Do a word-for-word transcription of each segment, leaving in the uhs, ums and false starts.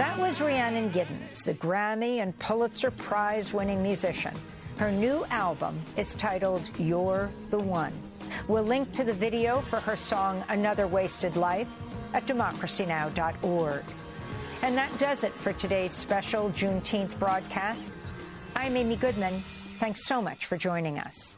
That was Rhiannon Giddens, the Grammy and Pulitzer Prize-winning musician. Her new album is titled You're the One. We'll link to the video for her song Another Wasted Life at democracy now dot org. And that does it for today's special Juneteenth broadcast. I'm Amy Goodman. Thanks so much for joining us.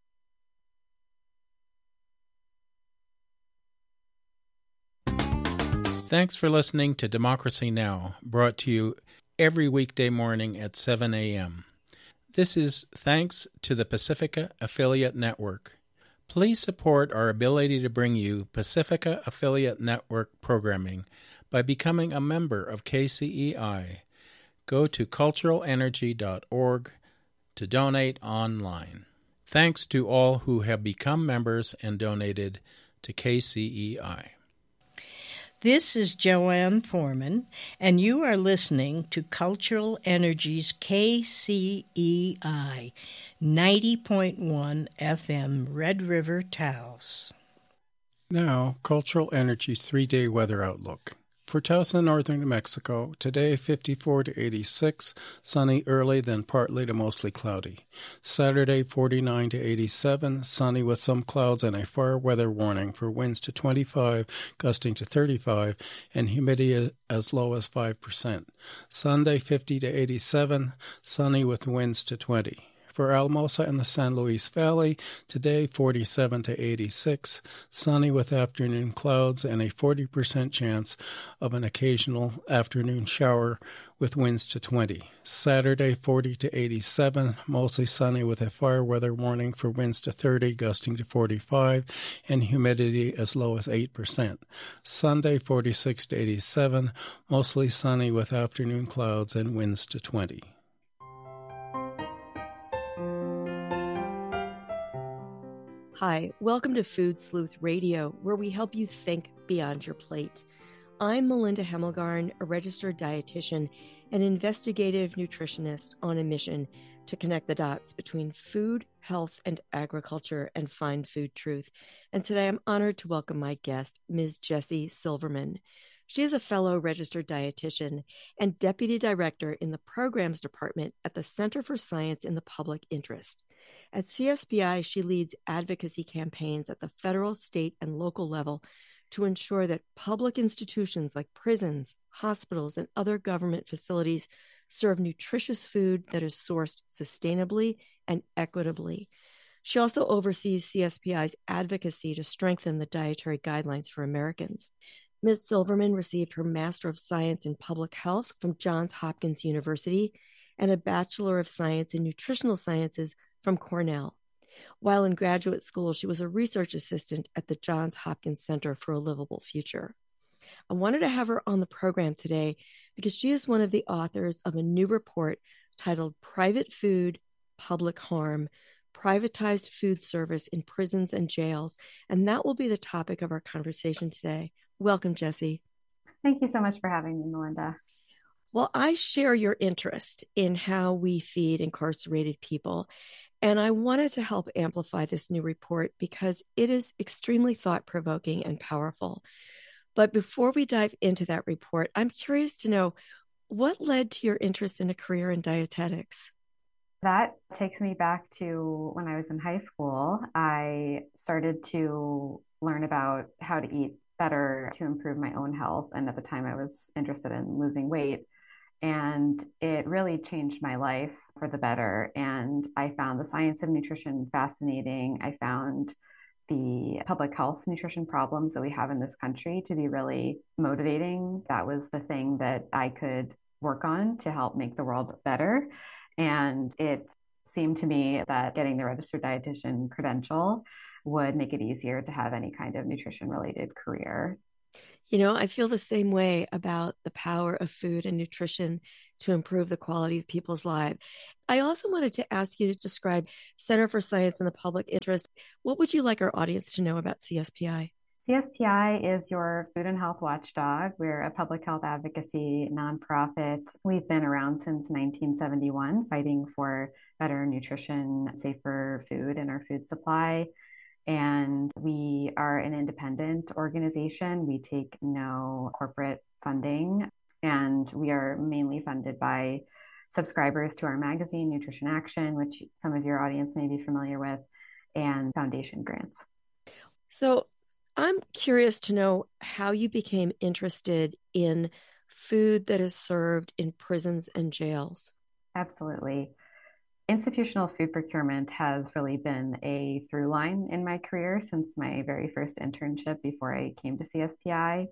Thanks for listening to Democracy Now!, brought to you every weekday morning at seven a.m. This is thanks to the Pacifica Affiliate Network. Please support our ability to bring you Pacifica Affiliate Network programming by becoming a member of K C E I. Go to cultural energy dot org to donate online. Thanks to all who have become members and donated to K C E I. This is Joanne Foreman, and you are listening to Cultural Energy's K C E I ninety point one F M Red River, Taos. Now, Cultural Energy's three-day weather outlook. For Taos and northern New Mexico, today fifty-four to eighty-six, sunny early, then partly to mostly cloudy. Saturday forty-nine to eighty-seven, sunny with some clouds and a fire weather warning for winds to twenty-five, gusting to thirty-five, and humidity as low as five percent. Sunday fifty to eighty-seven, sunny with winds to twenty. For Alamosa and the San Luis Valley, today forty-seven to eighty-six, sunny with afternoon clouds and a forty percent chance of an occasional afternoon shower with winds to twenty. Saturday forty to eighty-seven, mostly sunny with a fire weather warning for winds to thirty, gusting to forty-five, and humidity as low as eight percent. Sunday forty-six to eighty-seven, mostly sunny with afternoon clouds and winds to twenty. Hi, welcome to Food Sleuth Radio, where we help you think beyond your plate. I'm Melinda Hemmelgarn, a registered dietitian and investigative nutritionist on a mission to connect the dots between food, health, and agriculture and find food truth. And today I'm honored to welcome my guest, Miz Jessie Silverman. She is a fellow registered dietitian and deputy director in the programs department at the Center for Science in the Public Interest. At C S P I, she leads advocacy campaigns at the federal, state, and local level to ensure that public institutions like prisons, hospitals, and other government facilities serve nutritious food that is sourced sustainably and equitably. She also oversees C S P I's advocacy to strengthen the dietary guidelines for Americans. Miz Silverman received her Master of Science in Public Health from Johns Hopkins University and a Bachelor of Science in Nutritional Sciences from Cornell. While in graduate school, she was a research assistant at the Johns Hopkins Center for a Livable Future. I wanted to have her on the program today because she is one of the authors of a new report titled Private Food, Public Harm, Privatized Food Service in Prisons and Jails, and that will be the topic of our conversation today. Welcome, Jessie. Thank you so much for having me, Melinda. Well, I share your interest in how we feed incarcerated people, and I wanted to help amplify this new report because it is extremely thought-provoking and powerful. But before we dive into that report, I'm curious to know what led to your interest in a career in dietetics? That takes me back to when I was in high school. I started to learn about how to eat better to improve my own health. And at the time I was interested in losing weight. And it really changed my life for the better. And I found the science of nutrition fascinating. I found the public health nutrition problems that we have in this country to be really motivating. That was the thing that I could work on to help make the world better. And it seemed to me that getting the registered dietitian credential would make it easier to have any kind of nutrition related career. You know, I feel the same way about the power of food and nutrition to improve the quality of people's lives. I also wanted to ask you to describe Center for Science in the Public Interest. What would you like our audience to know about C S P I? C S P I is your food and health watchdog. We're a public health advocacy nonprofit. We've been around since nineteen seventy-one, fighting for better nutrition, safer food in our food supply. And we are an independent organization. We take no corporate funding. And And we are mainly funded by subscribers to our magazine, Nutrition Action, which some of your audience may be familiar with, and foundation grants. So I'm curious to know how you became interested in food that is served in prisons and jails. Absolutely. Institutional food procurement has really been a through line in my career since my very first internship before I came to C S P I.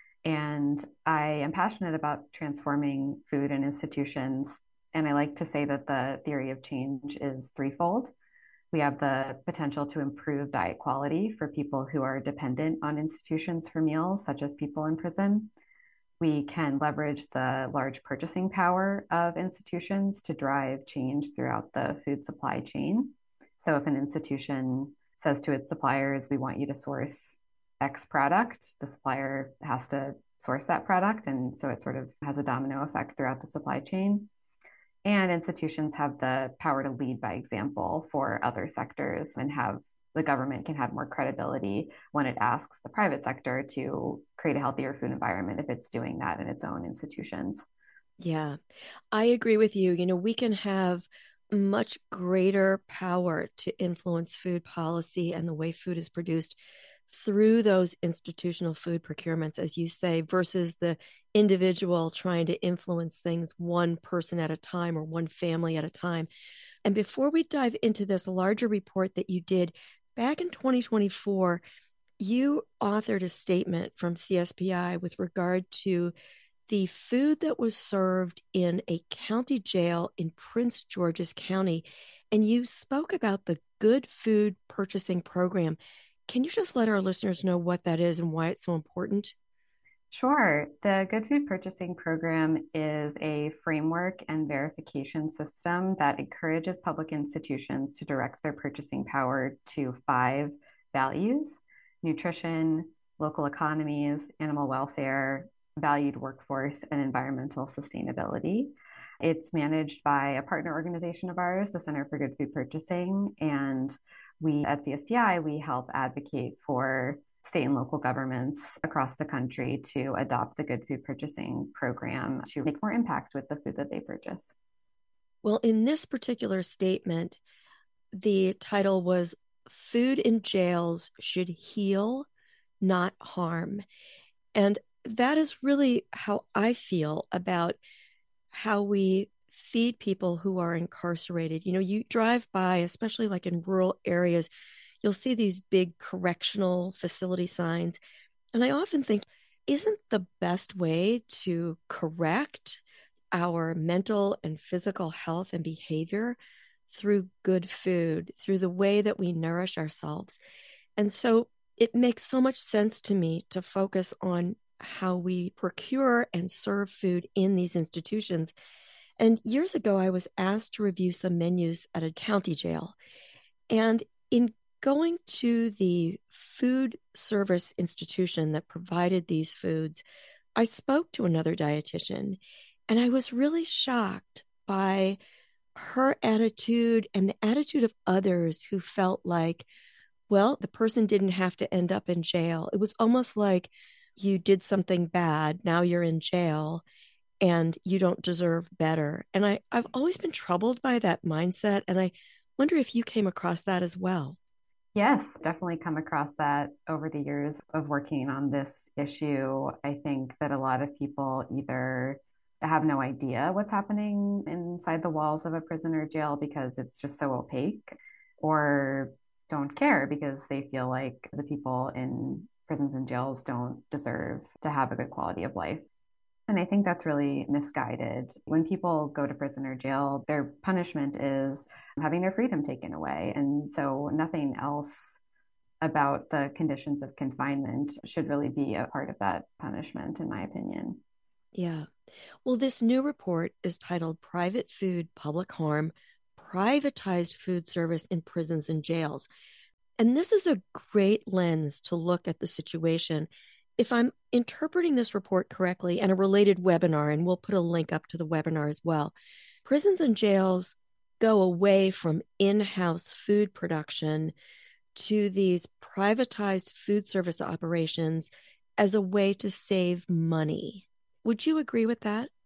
And I am passionate about transforming food in institutions. And I like to say that the theory of change is threefold. We have the potential to improve diet quality for people who are dependent on institutions for meals, such as people in prison. We can leverage the large purchasing power of institutions to drive change throughout the food supply chain. So if an institution says to its suppliers, we want you to source X product, the supplier has to source that product. And so it sort of has a domino effect throughout the supply chain. And institutions have the power to lead by example for other sectors and have the government can have more credibility when it asks the private sector to create a healthier food environment if it's doing that in its own institutions. Yeah, I agree with you. You know, we can have much greater power to influence food policy and the way food is produced through those institutional food procurements, as you say, versus the individual trying to influence things one person at a time or one family at a time. And before we dive into this larger report that you did back in twenty twenty-four, you authored a statement from C S P I with regard to the food that was served in a county jail in Prince George's County. And you spoke about the Good Food Purchasing Program. Can you just let our listeners know what that is and why it's so important? Sure. The Good Food Purchasing Program is a framework and verification system that encourages public institutions to direct their purchasing power to five values: nutrition, local economies, animal welfare, valued workforce, and environmental sustainability. It's managed by a partner organization of ours, the Center for Good Food Purchasing, and we at C S P I, we help advocate for state and local governments across the country to adopt the Good Food Purchasing Program to make more impact with the food that they purchase. Well, in this particular statement, the title was Food in Jails Should Heal, Not Harm. And that is really how I feel about how we feed people who are incarcerated. You know, you drive by, especially like in rural areas, you'll see these big correctional facility signs. And I often think, isn't the best way to correct our mental and physical health and behavior through good food, through the way that we nourish ourselves? And so it makes so much sense to me to focus on how we procure and serve food in these institutions. And years ago, I was asked to review some menus at a county jail. And in going to the food service institution that provided these foods, I spoke to another dietitian, and I was really shocked by her attitude and the attitude of others who felt like, well, the person didn't have to end up in jail. It was almost like you did something bad, now you're in jail, and you don't deserve better. And I, I've always been troubled by that mindset, and I wonder if you came across that as well. Yes, definitely come across that over the years of working on this issue. I think that a lot of people either have no idea what's happening inside the walls of a prison or jail because it's just so opaque, or don't care because they feel like the people in prisons and jails don't deserve to have a good quality of life. And I think that's really misguided. When people go to prison or jail, their punishment is having their freedom taken away. And so nothing else about the conditions of confinement should really be a part of that punishment, in my opinion. Yeah. Well, this new report is titled Private Food, Public Harm, Privatized Food Service in Prisons and Jails. And this is a great lens to look at the situation. If I'm interpreting this report correctly, and a related webinar, and we'll put a link up to the webinar as well, prisons and jails go away from in-house food production to these privatized food service operations as a way to save money. Would you agree with that?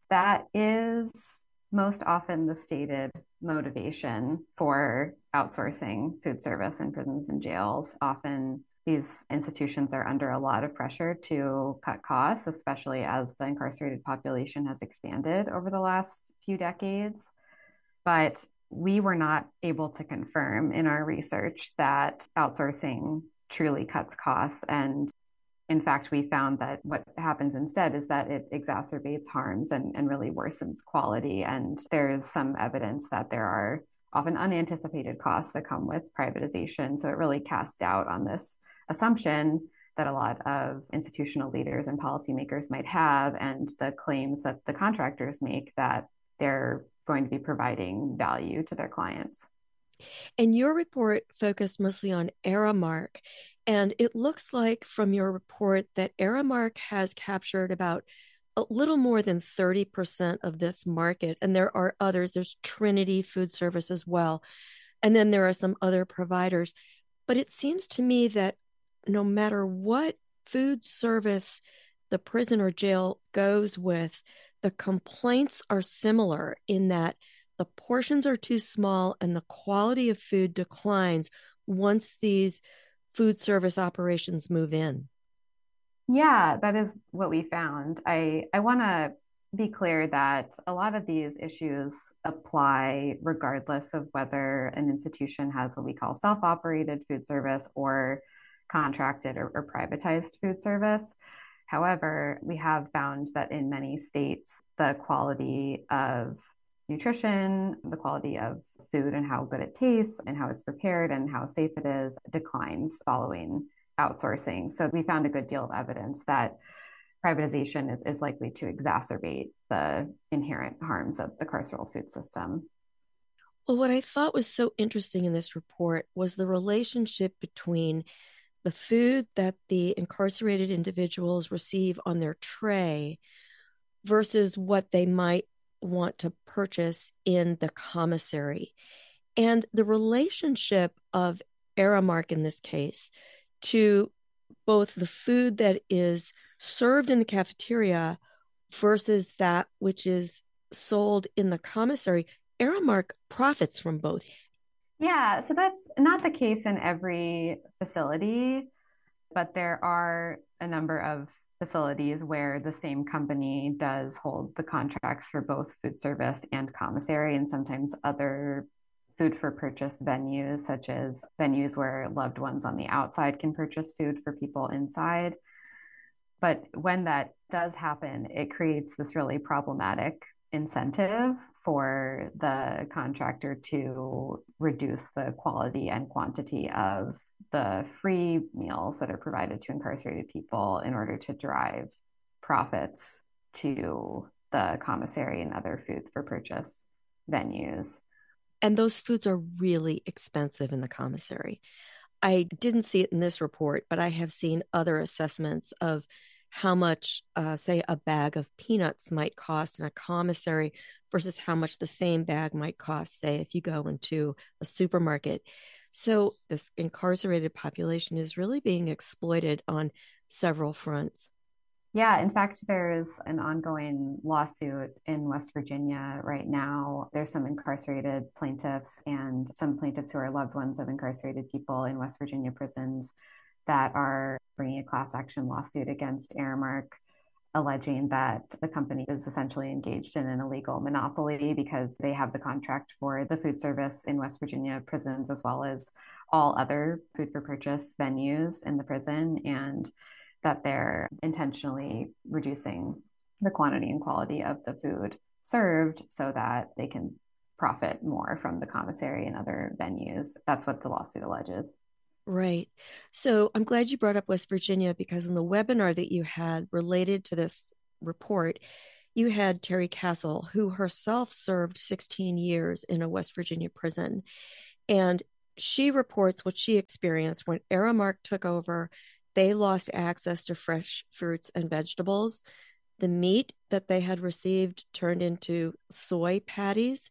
That is most often the stated motivation for outsourcing food service in prisons and jails. Often these institutions are under a lot of pressure to cut costs, especially as the incarcerated population has expanded over the last few decades. But we were not able to confirm in our research that outsourcing truly cuts costs. And in fact, we found that what happens instead is that it exacerbates harms and, and really worsens quality. And there's some evidence that there are often unanticipated costs that come with privatization. So it really casts doubt on this assumption that a lot of institutional leaders and policymakers might have, and the claims that the contractors make that they're going to be providing value to their clients. And your report focused mostly on Aramark. And it looks like from your report that Aramark has captured about a little more than thirty percent of this market. And there are others. There's Trinity Food Service as well. And then there are some other providers. But it seems to me that no matter what food service the prison or jail goes with, the complaints are similar in that the portions are too small and the quality of food declines once these food service operations move in. Yeah, that is what we found. I, I want to be clear that a lot of these issues apply regardless of whether an institution has what we call self-operated food service or contracted or, or privatized food service. However, we have found that in many states, the quality of nutrition, the quality of food and how good it tastes and how it's prepared and how safe it is declines following outsourcing. So we found a good deal of evidence that privatization is, is likely to exacerbate the inherent harms of the carceral food system. Well, what I thought was so interesting in this report was the relationship between the food that the incarcerated individuals receive on their tray versus what they might want to purchase in the commissary. And the relationship of Aramark in this case to both the food that is served in the cafeteria versus that which is sold in the commissary, Aramark profits from both. Yeah, so that's not the case in every facility, but there are a number of facilities where the same company does hold the contracts for both food service and commissary, and sometimes other food for purchase venues, such as venues where loved ones on the outside can purchase food for people inside. But when that does happen, it creates this really problematic incentive for the contractor to reduce the quality and quantity of the free meals that are provided to incarcerated people in order to drive profits to the commissary and other food for purchase venues. And those foods are really expensive in the commissary. I didn't see it in this report, but I have seen other assessments of how much, uh, say, a bag of peanuts might cost in a commissary versus how much the same bag might cost, say, if you go into a supermarket. So this incarcerated population is really being exploited on several fronts. Yeah, in fact, there's an ongoing lawsuit in West Virginia right now. There's some incarcerated plaintiffs and some plaintiffs who are loved ones of incarcerated people in West Virginia prisons that are bringing a class action lawsuit against Aramark, alleging that the company is essentially engaged in an illegal monopoly because they have the contract for the food service in West Virginia prisons, as well as all other food for purchase venues in the prison, and that they're intentionally reducing the quantity and quality of the food served so that they can profit more from the commissary and other venues. That's what the lawsuit alleges. Right. So I'm glad you brought up West Virginia, because in the webinar that you had related to this report, you had Terry Castle, who herself served sixteen years in a West Virginia prison. And she reports what she experienced when Aramark took over. They lost access to fresh fruits and vegetables. The meat that they had received turned into soy patties,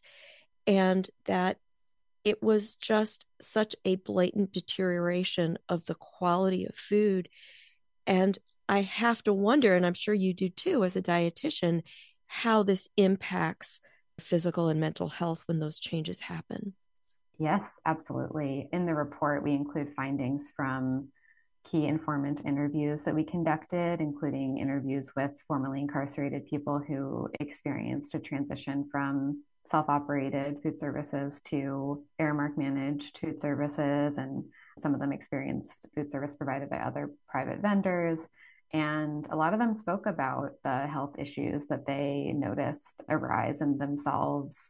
and that it was just such a blatant deterioration of the quality of food. And I have to wonder, and I'm sure you do too, as a dietitian, how this impacts physical and mental health when those changes happen? Yes, absolutely. In the report, we include findings from key informant interviews that we conducted, including interviews with formerly incarcerated people who experienced a transition from self-operated food services to Aramark managed food services, and some of them experienced food service provided by other private vendors. And a lot of them spoke about the health issues that they noticed arise in themselves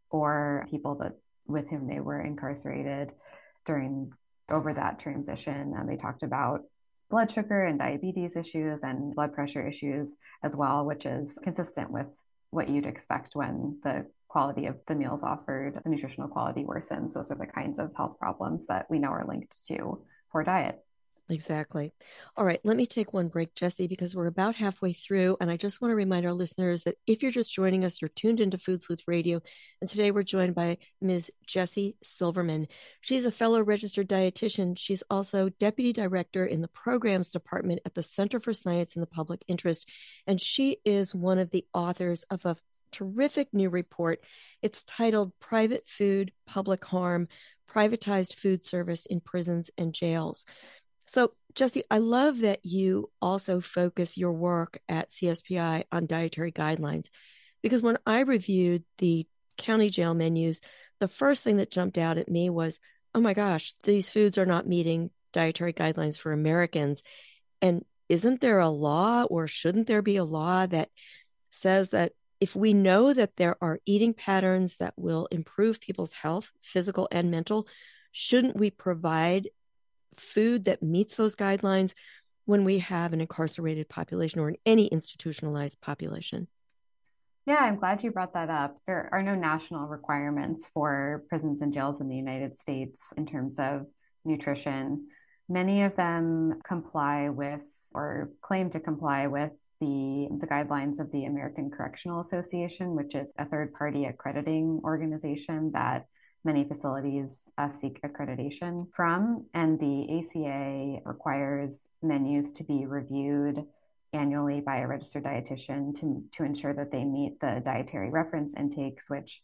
or people that with whom they were incarcerated during over that transition. And they talked about blood sugar and diabetes issues and blood pressure issues as well, which is consistent with what you'd expect when the quality of the meals offered, the nutritional quality worsens. Those are the kinds of health problems that we know are linked to poor diet. Exactly. All right, let me take one break, Jessie, because we're about halfway through. And I just want to remind our listeners that if you're just joining us, you're tuned into Food Sleuth Radio. And today we're joined by Miz Jessie Silverman. She's a fellow registered dietitian. She's also deputy director in the programs department at the Center for Science in the Public Interest. And she is one of the authors of a terrific new report. It's titled Private Food, Public Harm, Privatized Food Service in Prisons and Jails. So, Jessie, I love that you also focus your work at C S P I on dietary guidelines, because when I reviewed the county jail menus, the first thing that jumped out at me was, oh my gosh, these foods are not meeting dietary guidelines for Americans. And isn't there a law, or shouldn't there be a law that says that if we know that there are eating patterns that will improve people's health, physical and mental, shouldn't we provide food that meets those guidelines when we have an incarcerated population or in any institutionalized population? Yeah, I'm glad you brought that up. There are no national requirements for prisons and jails in the United States in terms of nutrition. Many of them comply with or claim to comply with the, the guidelines of the American Correctional Association, which is a third-party accrediting organization that many facilities uh, seek accreditation from. And the A C A requires menus to be reviewed annually by a registered dietitian to, to ensure that they meet the dietary reference intakes, which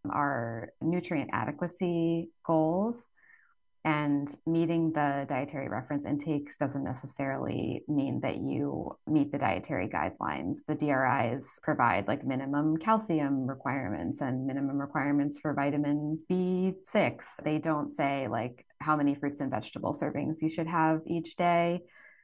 are nutrient adequacy goals. And meeting the dietary reference intakes doesn't necessarily mean that you meet the dietary guidelines. The D R Is provide like minimum calcium requirements and minimum requirements for vitamin B six. They don't say like how many fruits and vegetable servings you should have each day.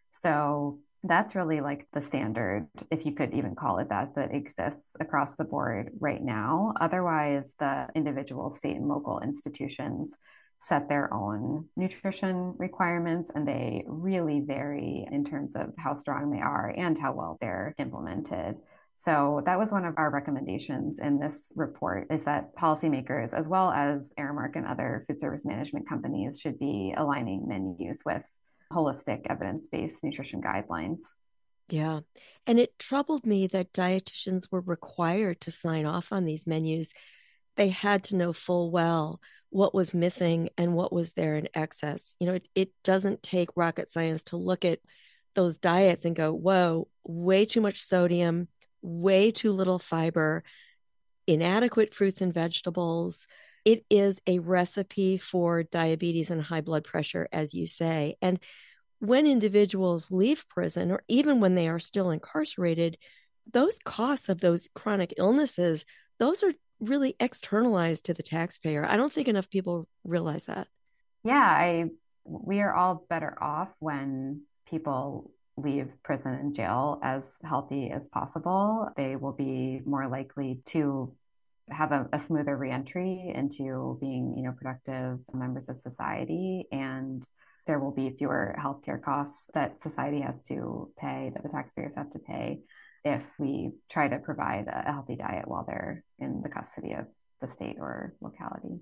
So that's really like the standard, if you could even call it that, that exists across the board right now. Otherwise, the individual state and local institutions set their own nutrition requirements, and they really vary in terms of how strong they are and how well they're implemented. So that was one of our recommendations in this report, is that policymakers, as well as Aramark and other food service management companies, should be aligning menus with holistic evidence-based nutrition guidelines. Yeah. And it troubled me that dietitians were required to sign off on these menus. They had to know full well what was missing and what was there in excess. You know, it, it doesn't take rocket science to look at those diets and go, whoa, way too much sodium, way too little fiber, inadequate fruits and vegetables. It is a recipe for diabetes and high blood pressure, as you say. And when individuals leave prison, or even when they are still incarcerated, those costs of those chronic illnesses, those are really externalized to the taxpayer. I don't think enough people realize that. Yeah, I we are all better off when people leave prison and jail as healthy as possible. They will be more likely to have a, a smoother reentry into being, you know, productive members of society, and there will be fewer healthcare costs that society has to pay, that the taxpayers have to pay, if we try to provide a healthy diet while they're in the custody of the state or locality.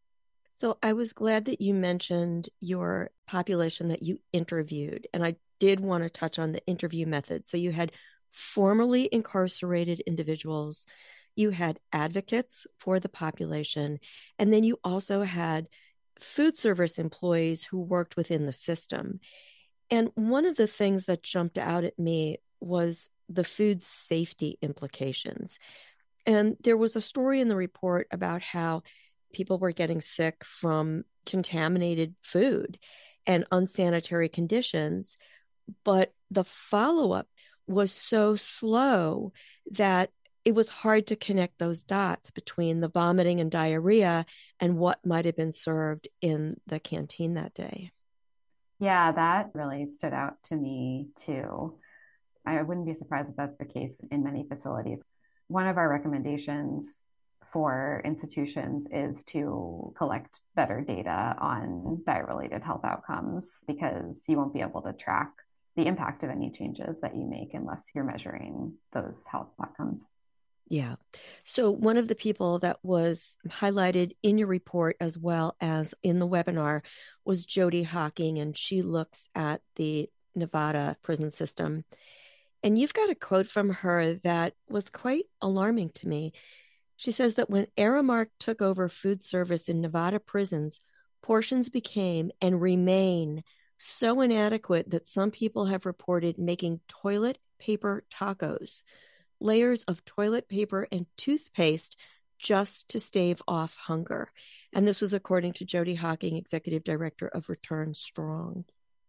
So I was glad that you mentioned your population that you interviewed, and I did want to touch on the interview method. So you had formerly incarcerated individuals, you had advocates for the population, and then you also had food service employees who worked within the system. And one of the things that jumped out at me was the food safety implications. And there was a story in the report about how people were getting sick from contaminated food and unsanitary conditions, but the follow-up was so slow that it was hard to connect those dots between the vomiting and diarrhea and what might have been served in the canteen that day. Yeah, that really stood out to me too. I wouldn't be surprised if that's the case in many facilities. One of our recommendations for institutions is to collect better data on diet-related health outcomes, because you won't be able to track the impact of any changes that you make unless you're measuring those health outcomes. Yeah. So one of the people that was highlighted in your report as well as in the webinar was Jody Hocking, and she looks at the Nevada prison system. And you've got a quote from her that was quite alarming to me. She says that when Aramark took over food service in Nevada prisons, portions became and remain so inadequate that some people have reported making toilet paper tacos, layers of toilet paper and toothpaste, just to stave off hunger. And this was according to Jody Hocking, Executive Director of Return Strong.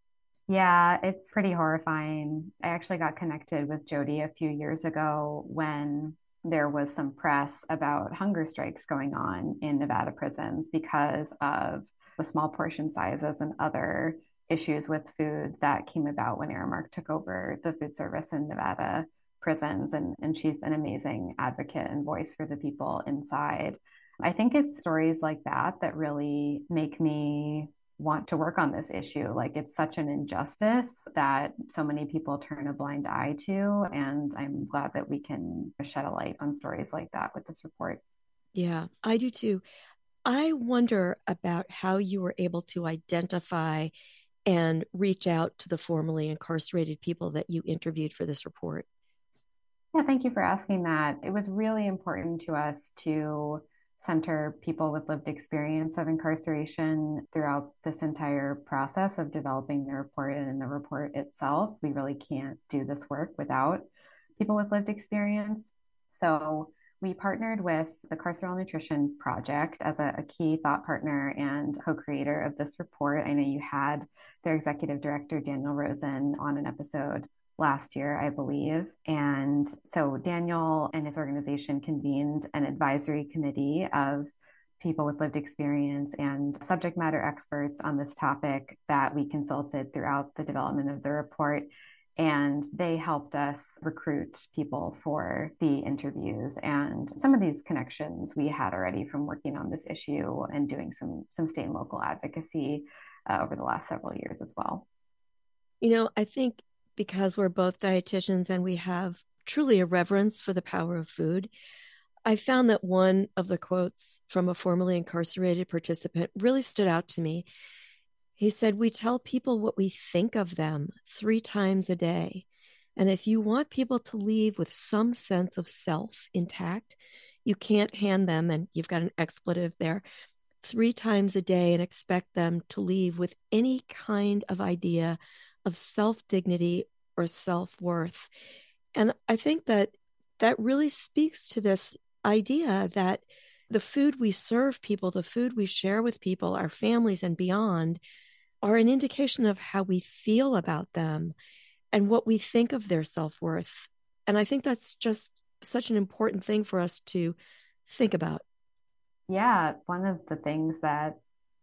Yeah, it's pretty horrifying. I actually got connected with Jody a few years ago when there was some press about hunger strikes going on in Nevada prisons because of the small portion sizes and other issues with food that came about when Aramark took over the food service in Nevada prisons. And, and she's an amazing advocate and voice for the people inside. I think it's stories like that that really make me want to work on this issue. Like, it's such an injustice that so many people turn a blind eye to. And I'm glad that we can shed a light on stories like that with this report. Yeah, I do too. I wonder about how you were able to identify and reach out to the formerly incarcerated people that you interviewed for this report. Yeah, thank you for asking that. It was really important to us to center people with lived experience of incarceration throughout this entire process of developing the report and in the report itself. We really can't do this work without people with lived experience. So we partnered with the Carceral Nutrition Project as a, a key thought partner and co-creator of this report. I know you had their executive director, Daniel Rosen, on an episode last year, I believe. And so Daniel and his organization convened an advisory committee of people with lived experience and subject matter experts on this topic that we consulted throughout the development of the report. And they helped us recruit people for the interviews. And some of these connections we had already from working on this issue and doing some, some state and local advocacy uh, over the last several years as well. You know, I think because we're both dietitians and we have truly a reverence for the power of food, I found that one of the quotes from a formerly incarcerated participant really stood out to me. He said, "We tell people what we think of them three times a day. And if you want people to leave with some sense of self intact, you can't hand them," and you've got an expletive there, "three times a day and expect them to leave with any kind of idea of self-dignity or self-worth." And I think that that really speaks to this idea that the food we serve people, the food we share with people, our families and beyond, are an indication of how we feel about them and what we think of their self-worth. And I think that's just such an important thing for us to think about. Yeah, one of the things that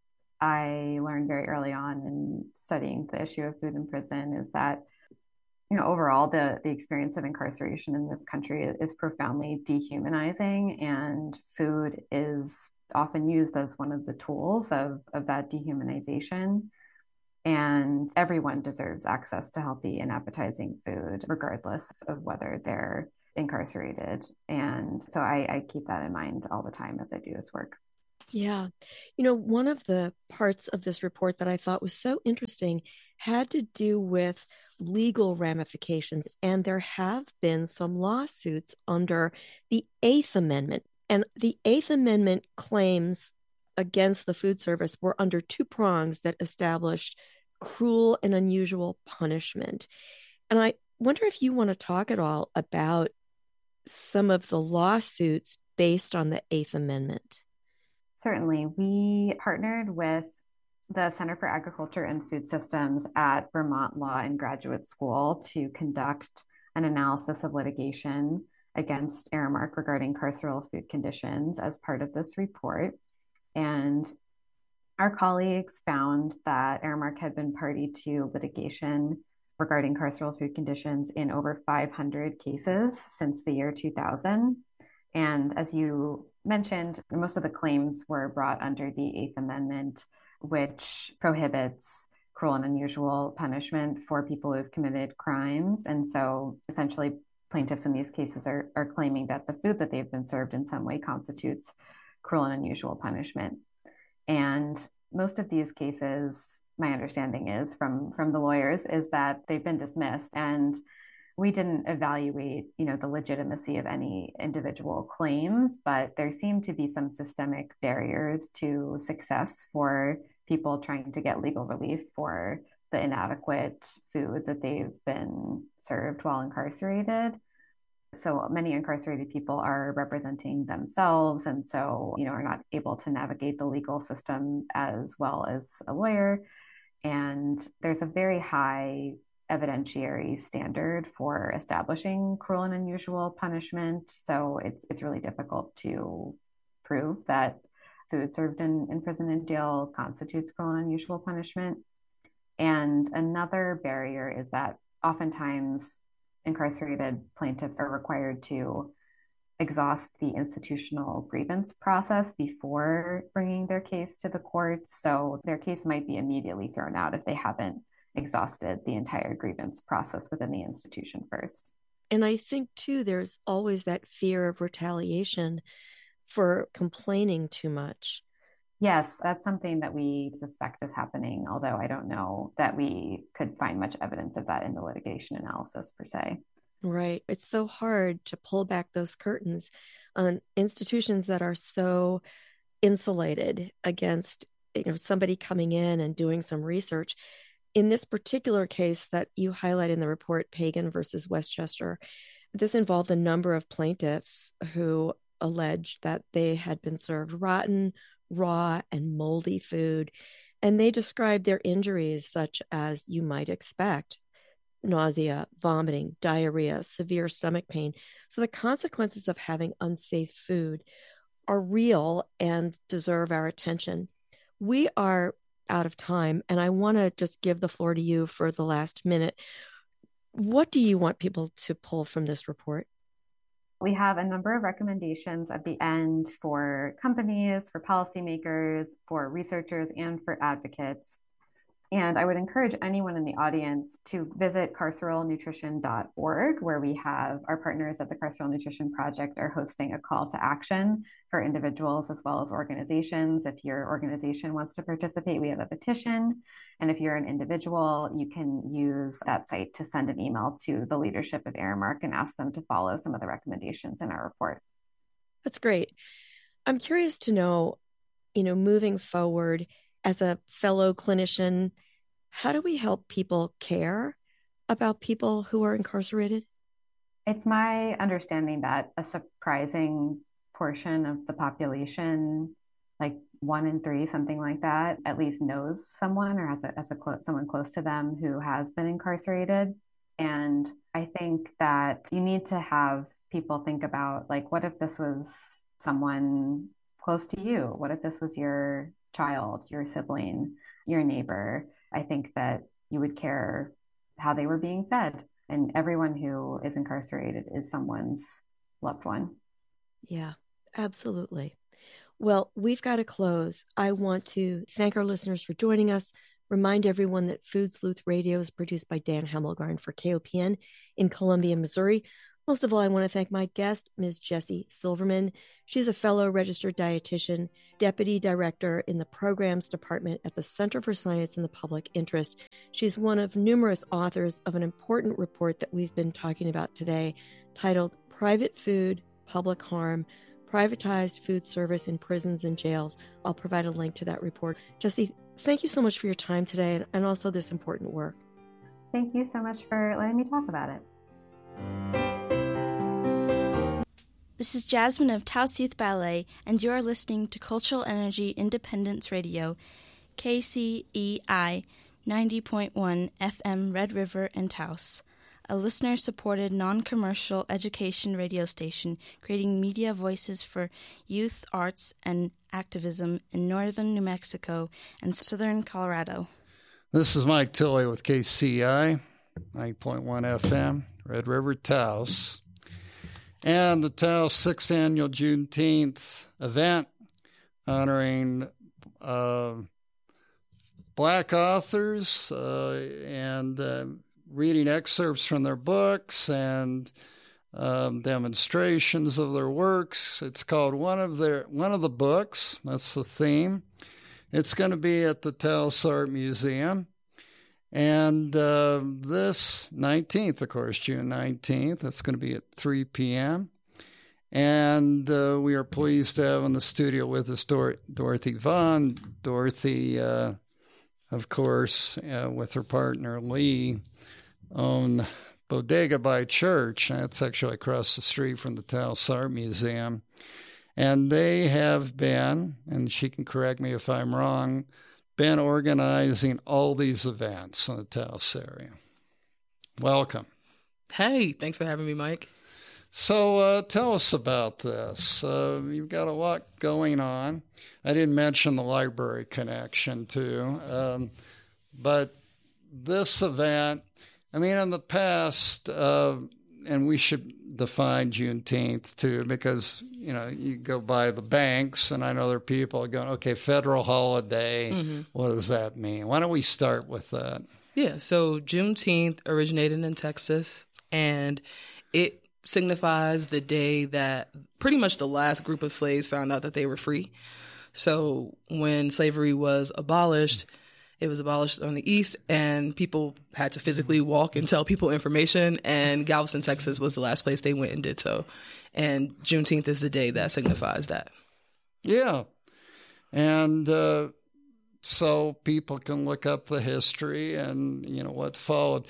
I learned very early on in studying the issue of food in prison is that, you know, overall, the, the experience of incarceration in this country is profoundly dehumanizing, and food is often used as one of the tools of, of that dehumanization. And everyone deserves access to healthy and appetizing food, regardless of whether they're incarcerated. And so I, I keep that in mind all the time as I do this work. Yeah. You know, one of the parts of this report that I thought was so interesting had to do with legal ramifications. And there have been some lawsuits under the Eighth Amendment. And the Eighth Amendment claims against the food service were under two prongs that established cruel and unusual punishment. And I wonder if you want to talk at all about some of the lawsuits based on the Eighth Amendment. Certainly. We partnered with the Center for Agriculture and Food Systems at Vermont Law and Graduate School to conduct an analysis of litigation against Aramark regarding carceral food conditions as part of this report. And our colleagues found that Aramark had been party to litigation regarding carceral food conditions in over five hundred cases since the year two thousand. And as you mentioned, most of the claims were brought under the Eighth Amendment, which prohibits cruel and unusual punishment for people who've committed crimes. And so essentially, plaintiffs in these cases are, are claiming that the food that they've been served in some way constitutes cruel and unusual punishment. And most of these cases, my understanding is from, from the lawyers, is that they've been dismissed. And we didn't evaluate, you know, the legitimacy of any individual claims, but there seem to be some systemic barriers to success for people trying to get legal relief for the inadequate food that they've been served while incarcerated. So many incarcerated people are representing themselves, and so, you know, are not able to navigate the legal system as well as a lawyer. And there's a very high evidentiary standard for establishing cruel and unusual punishment. So it's it's really difficult to prove that food served in, in prison and jail constitutes cruel and unusual punishment. And another barrier is that oftentimes incarcerated plaintiffs are required to exhaust the institutional grievance process before bringing their case to the courts. So their case might be immediately thrown out if they haven't exhausted the entire grievance process within the institution first. And I think, too, there's always that fear of retaliation for complaining too much. Yes, that's something that we suspect is happening, although I don't know that we could find much evidence of that in the litigation analysis per se. Right. It's so hard to pull back those curtains on institutions that are so insulated against, you know, somebody coming in and doing some research. In this particular case that you highlight in the report, Pagan versus Westchester, this involved a number of plaintiffs who alleged that they had been served rotten, raw, and moldy food. And they described their injuries such as you might expect: nausea, vomiting, diarrhea, severe stomach pain. So the consequences of having unsafe food are real and deserve our attention. We are out of time, and I want to just give the floor to you for the last minute. What do you want people to pull from this report? We have a number of recommendations at the end for companies, for policymakers, for researchers, and for advocates. And I would encourage anyone in the audience to visit carceral nutrition dot org, where we have our partners at the Carceral Nutrition Project are hosting a call to action for individuals as well as organizations. If your organization wants to participate, we have a petition. And if you're an individual, you can use that site to send an email to the leadership of Aramark and ask them to follow some of the recommendations in our report. That's great. I'm curious to know, you know, moving forward, as a fellow clinician, how do we help people care about people who are incarcerated? It's my understanding that a surprising portion of the population, like one in three, something like that, at least knows someone or has a, has a clo- someone close to them who has been incarcerated. And I think that you need to have people think about, like, what if this was someone close to you? What if this was your child, your sibling, your neighbor? I think that you would care how they were being fed. And everyone who is incarcerated is someone's loved one. Yeah, absolutely. Well, we've got to close. I want to thank our listeners for joining us. Remind everyone that Food Sleuth Radio is produced by Dan Hemmelgarn for K O P N in Columbia, Missouri. Most of all, I want to thank my guest, Miz Jessie Silverman. She's a fellow registered dietitian, deputy director in the programs department at the Center for Science in the Public Interest. She's one of numerous authors of an important report that we've been talking about today, titled Private Food, Public Harm, Privatized Food Service in Prisons and Jails. I'll provide a link to that report. Jessie, thank you so much for your time today and also this important work. Thank you so much for letting me talk about it. This is Jasmine of Taos Youth Ballet, and you're listening to Cultural Energy Independence Radio, K C E I ninety point one F M Red River and Taos, a listener-supported non-commercial education radio station creating media voices for youth, arts, and activism in northern New Mexico and southern Colorado. This is Mike Tilley with K C I ninety point one F M, Red River, Taos. And the Taos sixth Annual Juneteenth event honoring uh, Black authors uh, and uh, reading excerpts from their books and um, demonstrations of their works. It's called One of Their One of the Books. That's the theme. It's going to be at the Taos Art Museum. And uh, this nineteenth, of course, June nineteenth, it's going to be at three p.m. And uh, we are pleased to have in the studio with us Dor- Dorothy Vaughn. Dorothy, uh, of course, uh, with her partner Lee, own Bodega by Church. That's actually across the street from the Taos Art Museum. And they have been, and she can correct me if I'm wrong, been organizing all these events in the Taos area. Welcome. Hey, thanks for having me, Mike. So uh, tell us about this. Uh, you've got a lot going on. I didn't mention the library connection, too. Um, but this event, I mean, in the past, uh, and we should define Juneteenth, too, because, you know, you go by the banks, and I know there are people going, okay, federal holiday, mm-hmm. What does that mean? Why don't we start with that? Yeah, so Juneteenth originated in Texas, and it signifies the day that pretty much the last group of slaves found out that they were free. So when slavery was abolished, it was abolished on the east, and people had to physically walk and tell people information, and Galveston, Texas was the last place they went and did so. And Juneteenth is the day that signifies that. Yeah. And uh, so people can look up the history and, you know, what followed.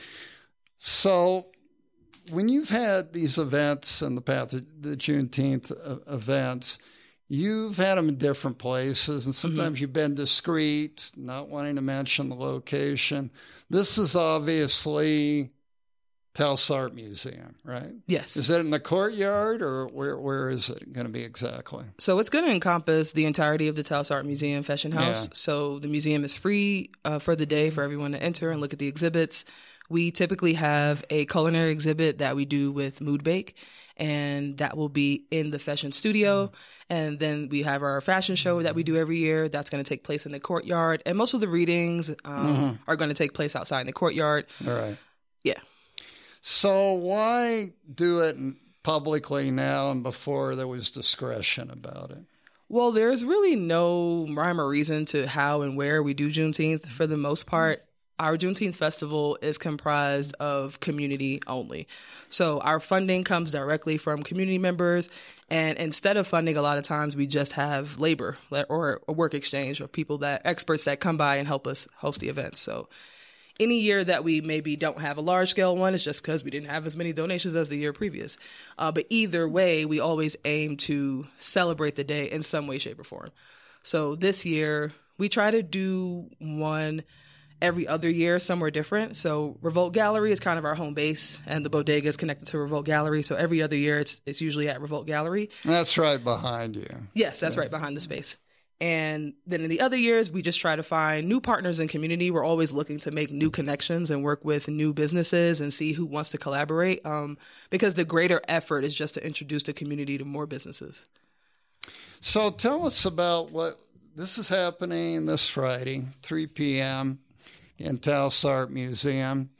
So when you've had these events in the past, the Juneteenth events, you've had them in different places, and sometimes mm-hmm. you've been discreet, not wanting to mention the location. This is obviously Taos Art Museum, right? Yes. Is it in the courtyard, or where where is it going to be exactly? So it's going to encompass the entirety of the Taos Art Museum Fashion House. Yeah. So the museum is free uh, for the day for everyone to enter and look at the exhibits. We typically have a culinary exhibit that we do with Mood Bake, and that will be in the fashion studio. And then we have our fashion show that we do every year. That's going to take place in the courtyard. And most of the readings um, mm-hmm. are going to take place outside in the courtyard. All right. Yeah. So why do it publicly now and before there was discretion about it? Well, there's really no rhyme or reason to how and where we do Juneteenth for the most part. Our Juneteenth festival is comprised of community only. So our funding comes directly from community members. And instead of funding, a lot of times we just have labor or a work exchange of people that experts that come by and help us host the events. So any year that we maybe don't have a large scale one, it's just because we didn't have as many donations as the year previous. Uh, but either way, we always aim to celebrate the day in some way, shape, or form. So this year, we try to do one every other year, somewhere different. So Revolt Gallery is kind of our home base, and the bodega is connected to Revolt Gallery. So every other year, it's it's usually at Revolt Gallery. That's right behind you. Yes, that's yeah. right behind the space. And then in the other years, we just try to find new partners in community. We're always looking to make new connections and work with new businesses and see who wants to collaborate, um, because the greater effort is just to introduce the community to more businesses. So tell us about what this is happening this Friday, three p.m. in Taos Art Museum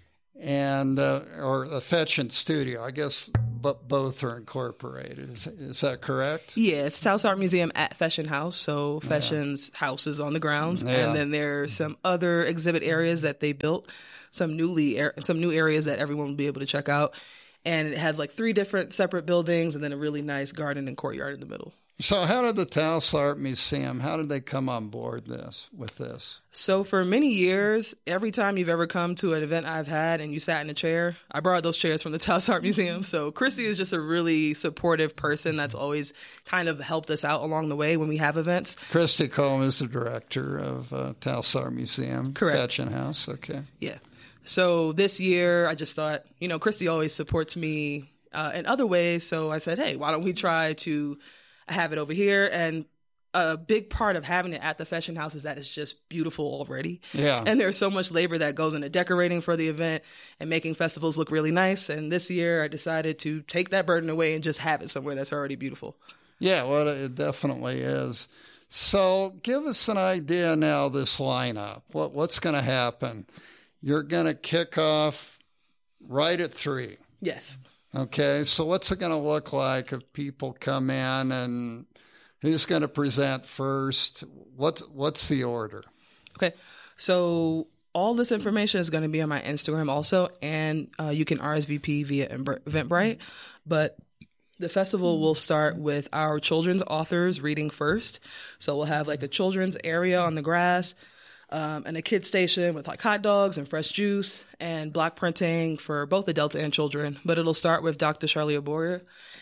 and uh, or the Fetchant Studio. I guess but both are incorporated. Is, is that correct? Yeah, it's Taos Art Museum at Fashion House. So Fashion's yeah. house is on the grounds. Yeah. And then there's some other exhibit areas that they built, some newly some new areas that everyone will be able to check out. And it has like three different separate buildings and then a really nice garden and courtyard in the middle. So how did the Taos Art Museum, how did they come on board this with this? So for many years, every time you've ever come to an event I've had and you sat in a chair, I borrowed those chairs from the Taos Art Museum. So Christy is just a really supportive person that's always kind of helped us out along the way when we have events. Christy Coleman is the director of uh, Taos Art Museum. Correct. Fetching House, okay. Yeah. So this year, I just thought, you know, Christy always supports me uh, in other ways. So I said, hey, why don't we try to have it over here? And a big part of having it at the Fetching House is that it's just beautiful already. Yeah. And there's so much labor that goes into decorating for the event and making festivals look really nice. And this year I decided to take that burden away and just have it somewhere that's already beautiful. Yeah, well, it definitely is. So give us an idea now, this lineup. What What's going to happen? You're going to kick off right at three. Yes. Okay, so what's it going to look like if people come in, and who's going to present first? What's what's the order? Okay, so all this information is going to be on my Instagram also, and uh, you can R S V P via Eventbrite. But the festival will start with our children's authors reading first. So we'll have like a children's area on the grass, Um, and a kid station with like hot dogs and fresh juice and block printing for both adults and children. But it'll start with Doctor Charlie Oboria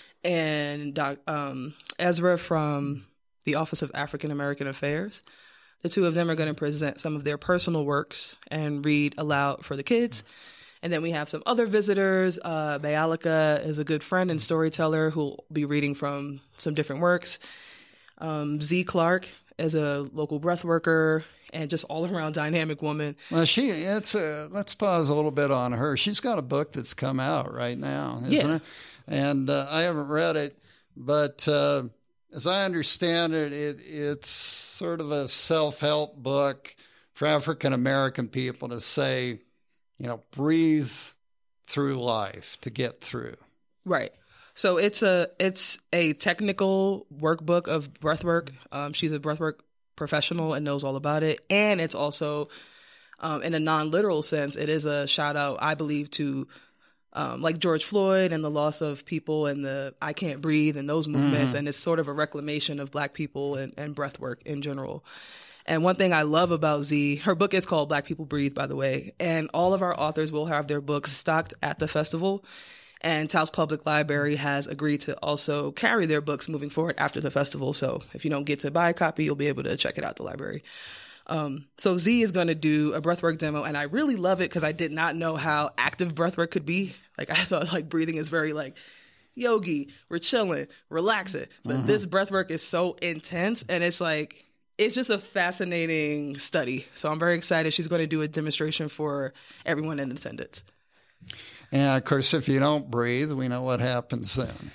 and Doc, um, Ezra from the Office of African American Affairs. The two of them are going to present some of their personal works and read aloud for the kids. And then we have some other visitors. Uh, Bayalika is a good friend and storyteller who'll be reading from some different works. Um, Z Clark is a local breath worker and just all-around dynamic woman. Well, she, it's a, let's pause a little bit on her. She's got a book that's come out right now, isn't yeah. it? And uh, I haven't read it, but uh, as I understand it, it, it's sort of a self-help book for African-American people to say, you know, breathe through life to get through. Right. So it's a it's a technical workbook of breathwork. Um, she's a breathwork professional and knows all about it. And it's also, um, in a non-literal sense, it is a shout out, I believe, to um, like George Floyd and the loss of people and the I Can't Breathe and those movements. Mm-hmm. And it's sort of a reclamation of Black people and, and breathwork in general. And one thing I love about Z, her book is called Black People Breathe, by the way. And all of our authors will have their books stocked at the festival. And Taos Public Library has agreed to also carry their books moving forward after the festival. So if you don't get to buy a copy, you'll be able to check it out at the library. Um, so Z is going to do a breathwork demo, and I really love it because I did not know how active breathwork could be. Like I thought like breathing is very like yogi, we're chilling, relaxing. But uh-huh. this breathwork is so intense, and it's like, it's just a fascinating study. So I'm very excited. She's going to do a demonstration for everyone in attendance. And, of course, if you don't breathe, we know what happens then.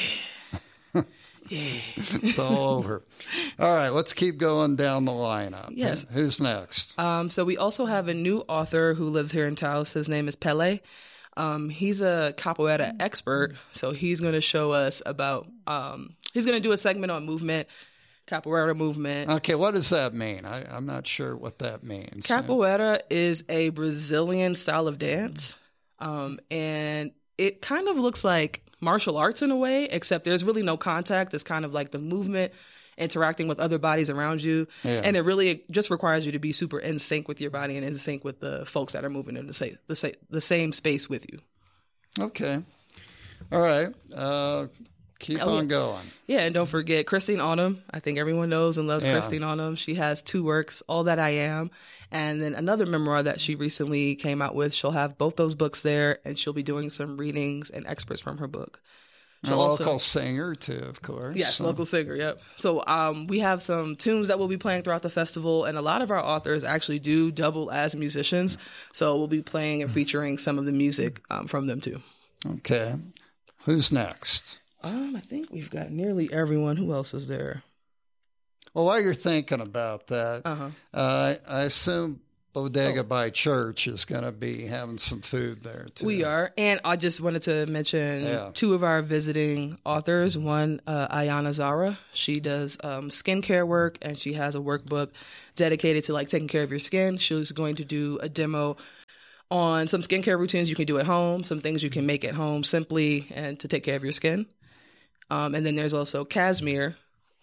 Yeah. Yeah. It's all over. All right, let's keep going down the lineup. Yes. Who's next? Um, so we also have a new author who lives here in Taos. His name is Pele. Um, he's a capoeira expert, so he's going to show us about, um, he's going to do a segment on movement, capoeira movement. Okay, what does that mean? I, I'm not sure what that means. Capoeira is a Brazilian style of dance. Um, and it kind of looks like martial arts in a way, except there's really no contact. It's kind of like the movement interacting with other bodies around you. Yeah. And it really just requires you to be super in sync with your body and in sync with the folks that are moving in the same, the same, the same space with you. Okay. All right. Uh, keep oh, on yeah. going. Yeah, and don't forget Christine Autumn. I think everyone knows and loves yeah. Christine Autumn. She has two works, All That I Am, and then another memoir that she recently came out with. She'll have both those books there, and she'll be doing some readings and excerpts from her book. A local also, singer, too, of course. Yes, so. local singer, yep. So um, we have some tunes that we'll be playing throughout the festival, and a lot of our authors actually do double as musicians. So we'll be playing and featuring some of the music um, from them, too. Okay. Who's next? Um, I think we've got nearly everyone. Who else is there? Well, while you're thinking about that, uh-huh. uh, I assume Bodega oh. by Church is going to be having some food there, too. We are. And I just wanted to mention yeah. two of our visiting authors. One, uh, Ayana Zara. She does um, skincare work, and she has a workbook dedicated to, like, taking care of your skin. She's going to do a demo on some skincare routines you can do at home, some things you can make at home simply and to take care of your skin. Um, and then there's also Casimir,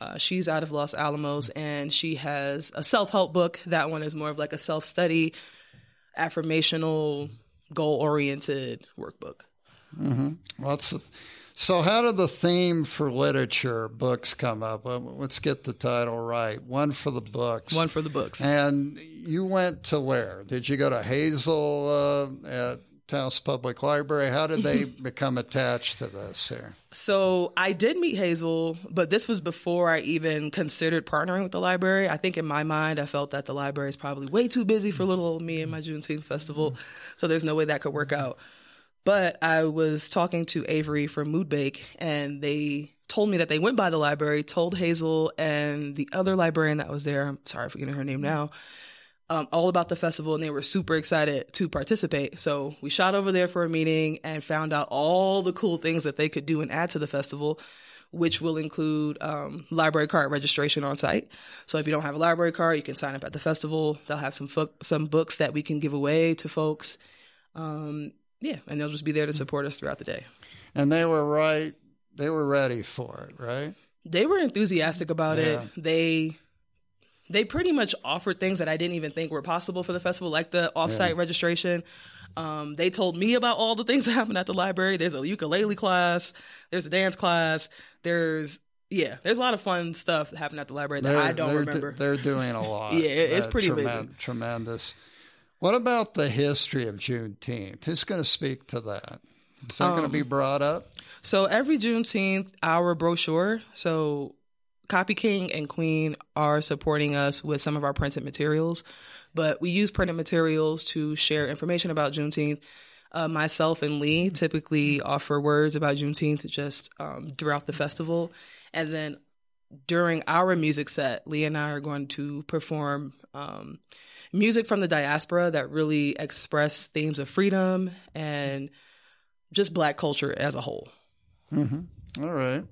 Uh, she's out of Los Alamos, and she has a self-help book. That one is more of like a self-study, affirmational, goal-oriented workbook. Mm-hmm. Well, that's the, so how did the theme for literature books come up? Well, let's get the title right. One for the books. One for the books. And you went to where? Did you go to Hazel uh, at Taos Public Library? How did they become attached to this here? So I did meet Hazel, but this was before I even considered partnering with the library. I think in my mind, I felt that the library is probably way too busy for little old me and my Juneteenth festival, so there's no way that could work out. But I was talking to Avery from Moodbake, and they told me that they went by the library, told Hazel and the other librarian that was there, I'm sorry for forgetting her name now, um, all about the festival, and they were super excited to participate. So we shot over there for a meeting and found out all the cool things that they could do and add to the festival, which will include um, library card registration on site. So if you don't have a library card, you can sign up at the festival. They'll have some fo- some books that we can give away to folks. Um, yeah, and they'll just be there to support us throughout the day. And they were right. They were ready for it, right? They were enthusiastic about Yeah. it. They they pretty much offered things that I didn't even think were possible for the festival, like the offsite Yeah. registration. Um, they told me about all the things that happen at the library. There's a ukulele class. There's a dance class. There's, yeah, there's a lot of fun stuff that happened at the library that They're- I don't they're, remember. They're doing a lot. Yeah, it- it's Uh, pretty tremen- amazing. Tremendous. What about the history of Juneteenth? Who's going to speak to that? Is that going to be brought up? So every Juneteenth, our brochure, so Copy King and Queen are supporting us with some of our printed materials, but we use printed materials to share information about Juneteenth. Uh, myself and Lee typically offer words about Juneteenth just um, throughout the festival. And then during our music set, Lee and I are going to perform um, music from the diaspora that really express themes of freedom and just Black culture as a whole. Mm-hmm. All right.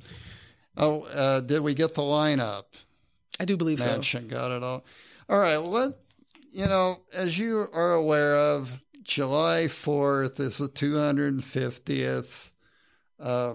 Oh, uh, did we get the lineup? I do believe Mentioned, got it all. All right. What, you know, as you are aware of, July fourth is the two hundred fiftieth uh,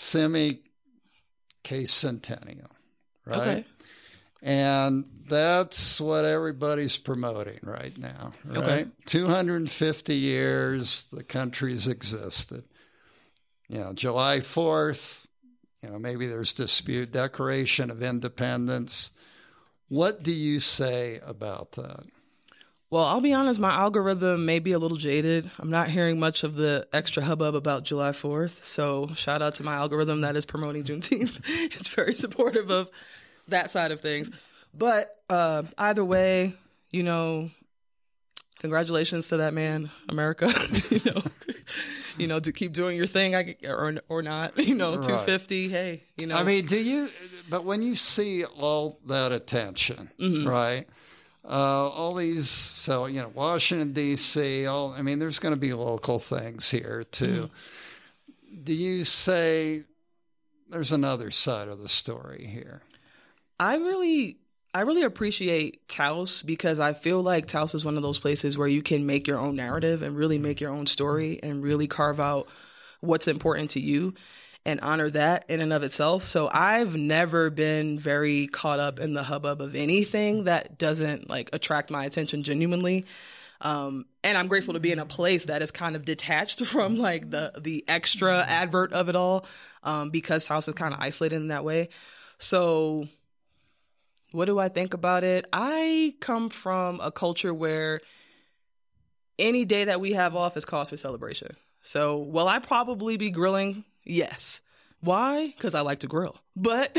semi-K-centennial, right? Okay. And that's what everybody's promoting right now, right? Okay. two hundred fifty years the country's existed. You know, July fourth, you know, maybe there's dispute, Declaration of Independence. What do you say about that? Well, I'll be honest, my algorithm may be a little jaded. I'm not hearing much of the extra hubbub about July fourth. So shout out to my algorithm that is promoting Juneteenth. It's very supportive of that side of things. But uh, either way, you know, congratulations to that man, America. you know, you know, to keep doing your thing, I, or or not. You know, Right. two fifty. Hey, you know. I mean, do you? But when you see all that attention, Mm-hmm. right? Uh, all these, so you know, Washington D C. All, I mean, there's going to be local things here too. Mm-hmm. Do you say there's another side of the story here? I really, I really appreciate Taos because I feel like Taos is one of those places where you can make your own narrative and really make your own story and really carve out what's important to you and honor that in and of itself. So I've never been very caught up in the hubbub of anything that doesn't like attract my attention genuinely. Um, and I'm grateful to be in a place that is kind of detached from like the, the extra advert of it all, um, because Taos is kind of isolated in that way. So what do I think about it? I come from a culture where any day that we have off is cause for celebration. So will I probably be grilling? Yes. Why? Because I like to grill. But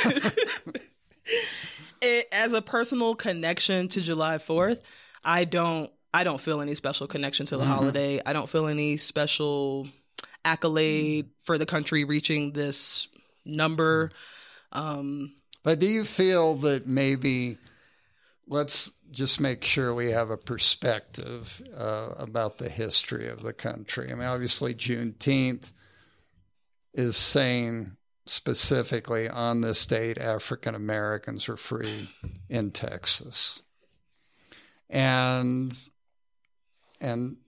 it, as a personal connection to July fourth, I don't I don't feel any special connection to the mm-hmm. holiday. I don't feel any special accolade for the country reaching this number. Um, But do you feel that maybe, let's just make sure we have a perspective uh, about the history of the country. I mean, obviously Juneteenth is saying specifically on this date, African Americans were freed in Texas. And, and